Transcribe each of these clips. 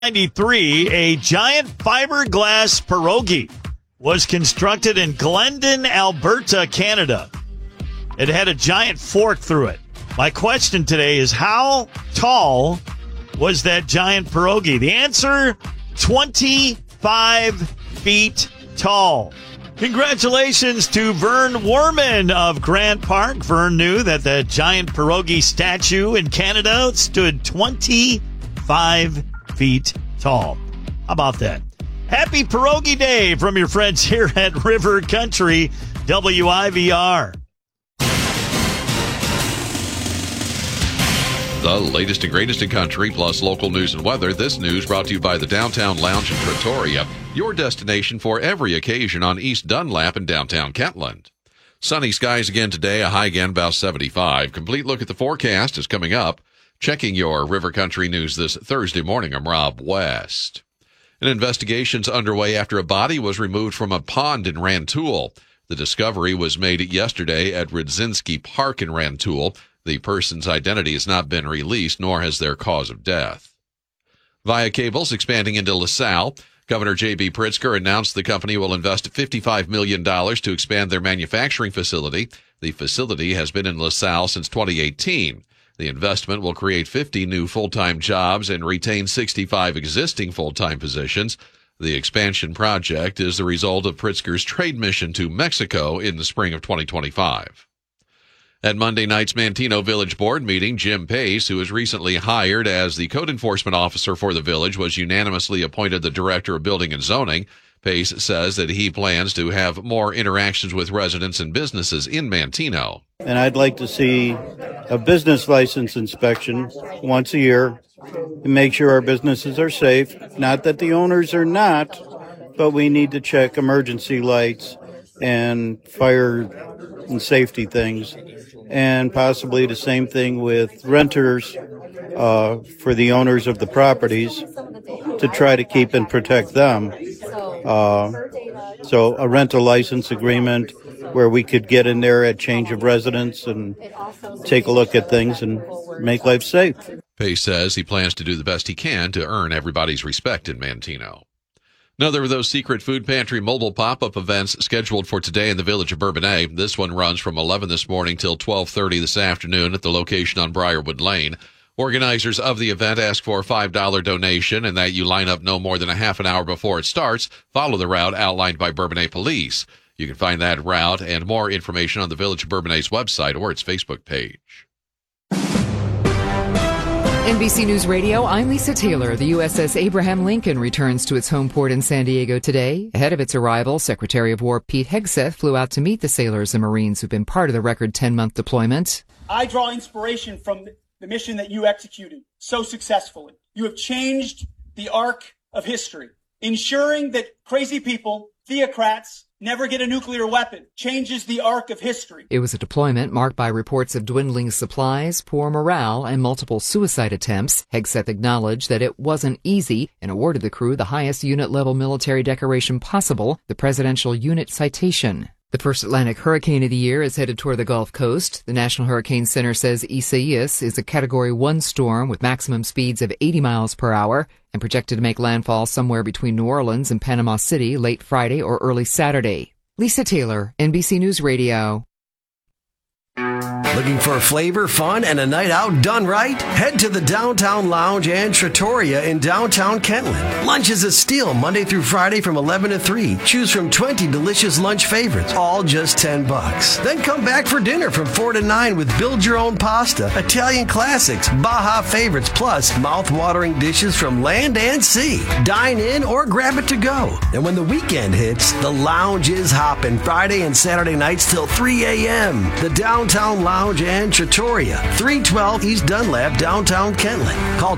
1993, a giant fiberglass pierogi was constructed in Glendon, Alberta, Canada. It had a giant fork through it. My question today is, how tall was that giant pierogi? The answer, 25 feet tall. Congratulations to Vern Warman of Grant Park. Vern knew that the giant pierogi statue in Canada stood 25 feet tall. How about that? Happy Pierogi Day from your friends here at River Country WIVR. The latest and greatest in country, plus local news and weather. This news brought to you by the Downtown Lounge in Trattoria, your destination for every occasion on East Dunlap in downtown Kentland. Sunny skies again today, a high again about 75. Complete look at the forecast is coming up. Checking your River Country news this Thursday morning, I'm Rob West. An investigation's underway after a body was removed from a pond in Rantoul. The discovery was made yesterday at Rudzinski Park in Rantoul. The person's identity has not been released, nor has their cause of death. Via Cable's expanding into LaSalle. Governor J.B. Pritzker announced the company will invest $55 million to expand their manufacturing facility. The facility has been in LaSalle since 2018. The investment will create 50 new full-time jobs and retain 65 existing full-time positions. The expansion project is the result of Pritzker's trade mission to Mexico in the spring of 2025. At Monday night's Manteno Village Board meeting, Jim Pace, who was recently hired as the code enforcement officer for the village, was unanimously appointed the director of building and zoning. Pace says that he plans to have more interactions with residents and businesses in Manteno. And I'd like to see a business license inspection once a year to make sure our businesses are safe. Not that the owners are not, but we need to check emergency lights and fire and safety things. And possibly the same thing with renters for the owners of the properties to try to keep and protect them. So a rental license agreement where we could get in there at change of residence and take a look at things and make life safe. Pace says he plans to do the best he can to earn everybody's respect in Manteno. Another of those secret food pantry mobile pop-up events scheduled for today in the village of Bourbonnais. This one runs from 11 this morning till 12:30 this afternoon at the location on Briarwood Lane. Organizers of the event ask for a $5 donation and that you line up no more than a half an hour before it starts. Follow the route outlined by Bourbonnais Police. You can find that route and more information on the Village of Bourbonnais website or its Facebook page. NBC News Radio, I'm Lisa Taylor. The USS Abraham Lincoln returns to its home port in San Diego today. Ahead of its arrival, Secretary of War Pete Hegseth flew out to meet the sailors and Marines who've been part of the record 10-month deployment. I draw inspiration from the mission that you executed so successfully. You have changed the arc of history, ensuring that crazy people, theocrats, never get a nuclear weapon, changes the arc of history. It was a deployment marked by reports of dwindling supplies, poor morale, and multiple suicide attempts. Hegseth acknowledged that it wasn't easy and awarded the crew the highest unit-level military decoration possible, the Presidential Unit Citation. The first Atlantic hurricane of the year is headed toward the Gulf Coast. The National Hurricane Center says Isaias is a Category 1 storm with maximum speeds of 80 miles per hour and projected to make landfall somewhere between New Orleans and Panama City late Friday or early Saturday. Lisa Taylor, NBC News Radio. Looking for flavor, fun, and a night out done right? Head to the Downtown Lounge and Trattoria in downtown Kentland. Lunch is a steal Monday through Friday from 11 to 3. Choose from 20 delicious lunch favorites, all just $10. Then come back for dinner from 4 to 9 with build your own pasta, Italian classics, Baja favorites, plus mouth-watering dishes from land and sea. Dine in or grab it to go. And when the weekend hits, the lounge is hopping Friday and Saturday nights till 3 a.m. The Downtown Lounge and Trattoria, 312 East Dunlap, downtown Kentland. Call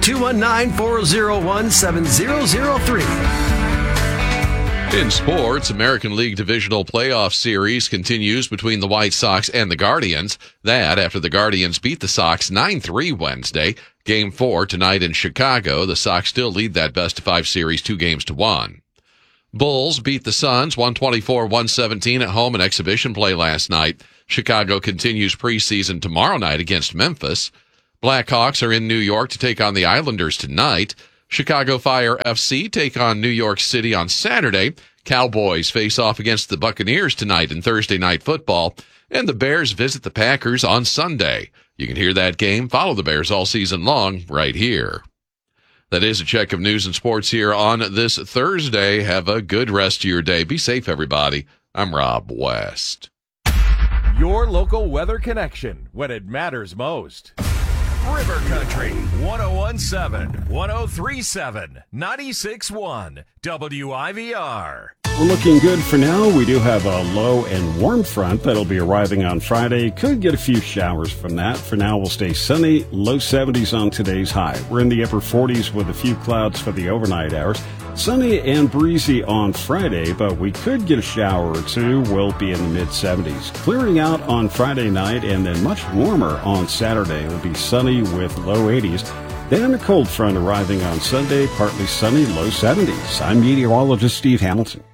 219-401-7003. In sports, American League Divisional Playoff Series continues between the White Sox and the Guardians. That after the Guardians beat the Sox 9-3 Wednesday. Game 4 tonight in Chicago. The Sox still lead that best-of-5 series 2-1. Bulls beat the Suns 124-117 at home in exhibition play last night. Chicago continues preseason tomorrow night against Memphis. Blackhawks are in New York to take on the Islanders tonight. Chicago Fire FC take on New York City on Saturday. Cowboys face off against the Buccaneers tonight in Thursday Night Football. And the Bears visit the Packers on Sunday. You can hear that game, follow the Bears all season long, right here. That is a check of news and sports here on this Thursday. Have a good rest of your day. Be safe, everybody. I'm Rob West. Your local weather connection when it matters most. River Country, 101.7, 103.7, 96.1, WIVR. We're looking good for now. We do have a low and warm front that'll be arriving on Friday. Could get a few showers from that. For now, we'll stay sunny, low 70s on today's high. We're in the upper 40s with a few clouds for the overnight hours. Sunny and breezy on Friday, but we could get a shower or two. We'll be in the mid-70s. Clearing out on Friday night and then much warmer on Saturday. It'll be sunny with low 80s. Then a cold front arriving on Sunday, partly sunny, low 70s. I'm meteorologist Steve Hamilton.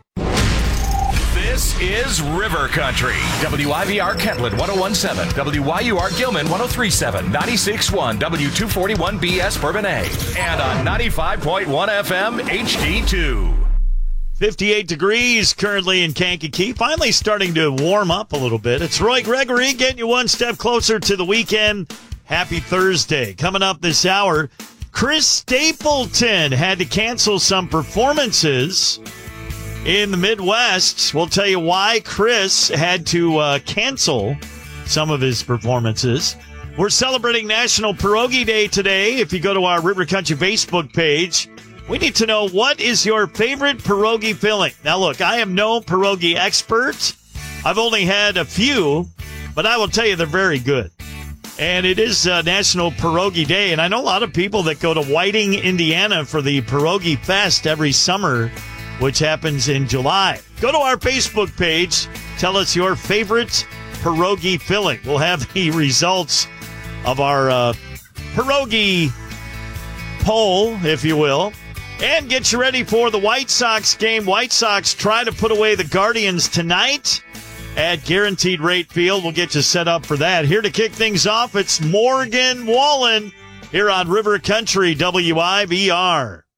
This is River Country. WIVR Kentland 101.7, WYUR Gilman 103.7, 96.1, W241BS Bourbonnais, and on 95.1 FM HD2. 58 degrees currently in Kankakee. Finally starting to warm up a little bit. It's Roy Gregory getting you one step closer to the weekend. Happy Thursday. Coming up this hour, Chris Stapleton had to cancel some performances in the Midwest. We'll tell you why Chris had to cancel some of his performances. We're celebrating National Pierogi Day today. If you go to our River Country Facebook page, we need to know, what is your favorite pierogi filling? Now, look, I am no pierogi expert. I've only had a few, but I will tell you they're very good. And it is National Pierogi Day, and I know a lot of people that go to Whiting, Indiana for the Pierogi Fest every summer, which happens in July. Go to our Facebook page. Tell us your favorite pierogi filling. We'll have the results of our pierogi poll, if you will. And get you ready for the White Sox game. White Sox try to put away the Guardians tonight at Guaranteed Rate Field. We'll get you set up for that. Here to kick things off, it's Morgan Wallen here on River Country WIVR.